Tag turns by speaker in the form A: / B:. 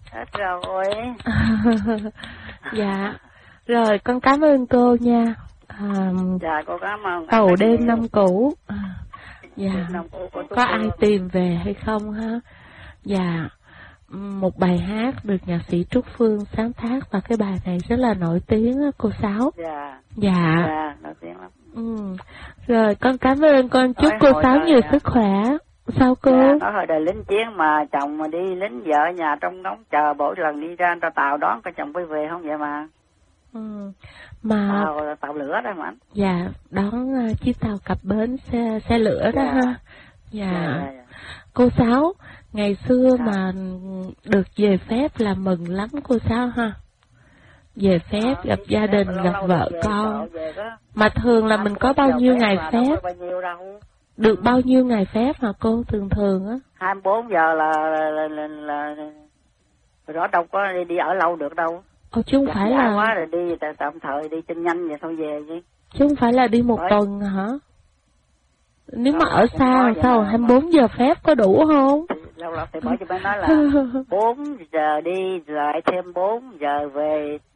A: Hết rồi.
B: Dạ. Rồi con cảm ơn cô nha.
A: Dạ cô cảm ơn.
B: Tàu đêm năm cũ. Dạ. Có ai
A: Phương.
B: tìm về hay không ha? Dạ. Một bài hát được nhạc sĩ Trúc Phương sáng tác và cái bài này rất là nổi tiếng á, cô Sáu.
A: Dạ.
B: Dạ.
A: Dạ, nổi tiếng lắm.
B: Rồi con cảm ơn, con chúc cô Sáu nhiều sức khỏe. Sao cô?
A: Dạ, nói hồi đời lính chiến mà chồng mà đi lính, vợ ở nhà trong đóng chờ mỗi lần đi ra cho tàu đón cái chồng phải về không vậy mà.
B: Mà
A: tàu lửa đó mà anh.
B: Dạ, đón chiếc tàu cập bến xe lửa đó ha. Dạ. Cô Sáu, ngày xưa mà được về phép là mừng lắm cô Sáu ha. Về phép gặp gia đình, gặp vợ con. Mà thường là mình có bao nhiêu ngày phép? Được bao nhiêu ngày phép hả cô, thường á?
A: 24 giờ là đó, đâu có đi ở lâu được đâu.
B: Chứ không phải là
A: quá rồi đi tạm thời đi chân nhanh vậy thôi về chứ.
B: Chứ không phải là đi một tuần hả? Nếu mà ở xa sao 24 giờ phép có đủ không?
A: Lâu thì bởi cho bên nói là 4 giờ đi lại thêm 4 giờ về